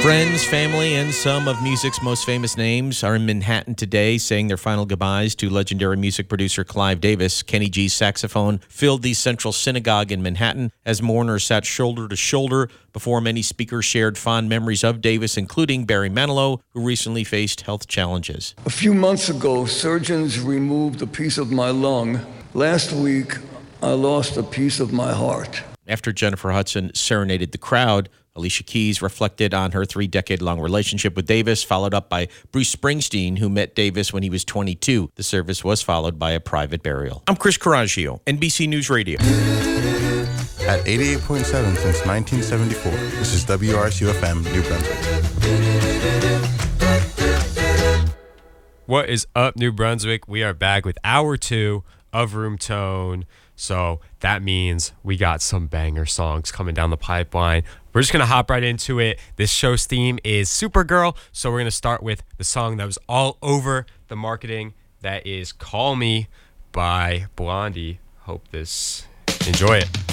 Friends, family, and some of music's most famous names are in Manhattan today, saying their final goodbyes to legendary music producer Clive Davis. Kenny G's saxophone filled the Central Synagogue in Manhattan as mourners sat shoulder to shoulder before many speakers shared fond memories of Davis, including Barry Manilow, who recently faced health challenges. A few months ago, surgeons removed a piece of my lung. Last week, I lost a piece of my heart. After Jennifer Hudson serenaded the crowd, Alicia Keys reflected on her 3-decade-long relationship with Davis, followed up by Bruce Springsteen, who met Davis when he was 22. The service was followed by a private burial. I'm Chris Coraggio, NBC News Radio. At 88.7 since 1974, this is WRCU-FM, New Brunswick. What is up, New Brunswick? We are back with hour 2 of Room Tone. So that means we got some banger songs coming down the pipeline. We're just going to hop right into it. This show's theme is Supergirl. So we're going to start with the song that was all over the marketing. That is Call Me by Blondie. Enjoy it.